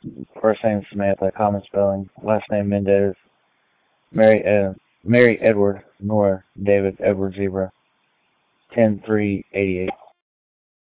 First name Samantha, common spelling. Last name Mendez. Mary Edward Nora David Edward Zebra. 10-3-88.